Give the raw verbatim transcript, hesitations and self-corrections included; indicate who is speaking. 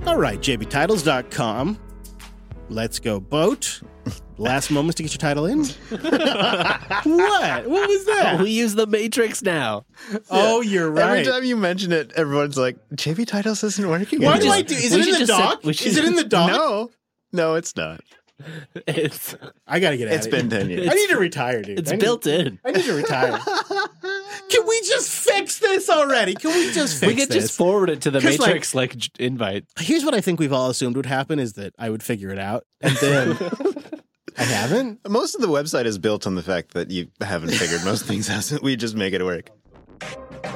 Speaker 1: All right, j b titles dot com. Let's go boat. Last moments to get your title in. What? What was that?
Speaker 2: We use the Matrix now.
Speaker 1: Oh, you're right.
Speaker 3: Every time you mention it, everyone's like, J B Titles isn't working.
Speaker 1: Why do
Speaker 3: anymore."
Speaker 1: I do? Is
Speaker 2: we
Speaker 1: it in
Speaker 2: should
Speaker 1: the
Speaker 2: just
Speaker 1: doc?
Speaker 2: say- we should-
Speaker 1: Is it in the doc?
Speaker 3: No, no, it's not.
Speaker 2: It's
Speaker 1: I gotta get out.
Speaker 3: It's
Speaker 1: of
Speaker 3: been
Speaker 1: here.
Speaker 3: ten years.
Speaker 1: I need to retire, dude.
Speaker 2: it's
Speaker 1: I need-
Speaker 2: built in.
Speaker 1: I need to retire. Can we just fix this already? Can we just fix
Speaker 2: We could
Speaker 1: this?
Speaker 2: just forward it to the
Speaker 1: 'Cause, like-
Speaker 2: Matrix like, j- invite.
Speaker 1: Here's what I think we've all assumed would happen is that I would figure it out, and then I haven't.
Speaker 3: Most of the website is built on the fact that you haven't figured most things out. We just make it work.